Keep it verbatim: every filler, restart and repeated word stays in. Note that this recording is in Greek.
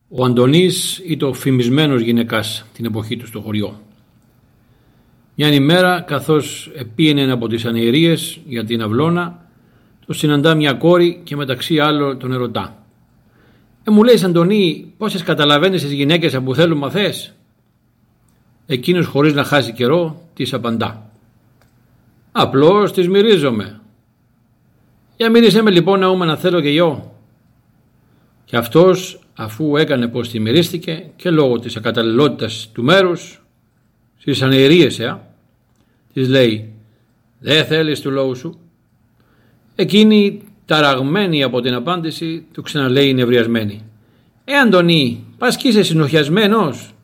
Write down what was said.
Ο Αντωνής ήταν ο φημισμένος γυναικάς την εποχή του στο χωριό. Μια ημέρα, καθώς επήγαινε από τις ανιερίες για την αυλώνα, το συναντά μια κόρη και μεταξύ άλλων τον ερωτά. «Ε, μου λέει, Αντωνή, πόσες καταλαβαίνεις τις γυναίκες που θέλουν μαθές?» Εκείνος, χωρίς να χάσει καιρό, της απαντά. «Απλώς τις μυρίζομαι». «Για μύρισε με λοιπόν να ούμε να θέλω και εγώ». Και αυτός, αφού έκανε πως τη μυρίστηκε και λόγω της ακαταλληλότητας του μέρους, στις ανιερίες, ε, της λέει «Δεν θέλεις του λόγου σου?» Εκείνη, ταραγμένη από την απάντηση, του ξαναλέει νευριασμένη. «Ε, Αντωνή, πας κι είσαι συνοχιασμένος?»